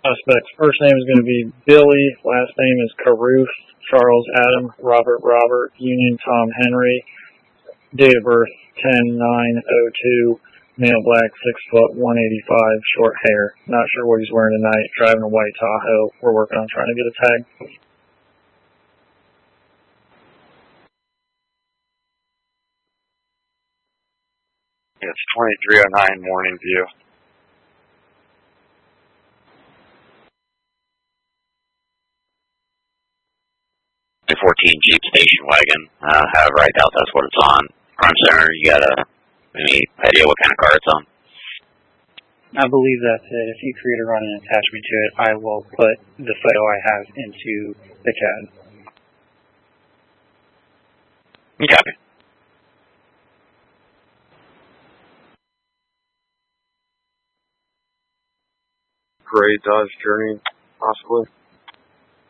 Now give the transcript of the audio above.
Suspects' first name is going to be Billy, last name is Caruth, Charles Adam, Robert, Union Tom Henry, date of birth 10/9/02, male black, 6 foot, 185, short hair. Not sure what he's wearing tonight, driving a white Tahoe. We're working on trying to get a tag. It's 2309 Morning View. 14 Jeep station wagon. However, I doubt that's what it's on. Crime Center, you got any idea what kind of car it's on? I believe that's it. If you create or run an attachment to it, I will put the photo I have into the CAD. Copy. Gray Dodge Journey, possibly.